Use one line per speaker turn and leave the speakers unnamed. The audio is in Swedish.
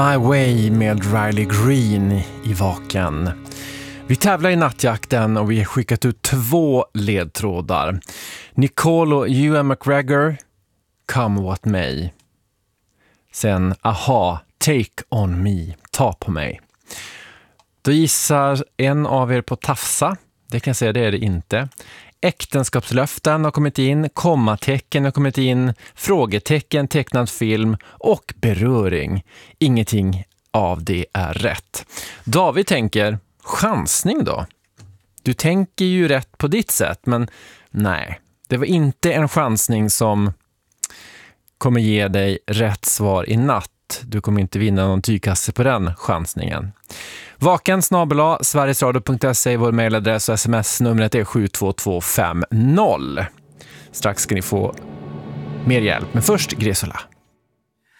My Way med Riley Green i Vaken. Vi tävlar i nattjakten och vi har skickat ut 2 ledtrådar. Nicole och Ewan McGregor, Come What May. Sen Aha, Take On Me, Ta på mig. Då gissar en av er på tafsa. Det kan jag säga, det är det inte. Äktenskapslöften har kommit in, kommatecken har kommit in, frågetecken, tecknad film och beröring. Ingenting av det är rätt. David tänker, chansning då? Du tänker ju rätt på ditt sätt, men nej. Det var inte en chansning som kommer ge dig rätt svar i natt. Du kommer inte vinna någon tygkasse på den chansningen. vaken@sverigesradio.se är vår mejladress och sms-numret är 72250. Strax ska ni få mer hjälp, men först Gresola.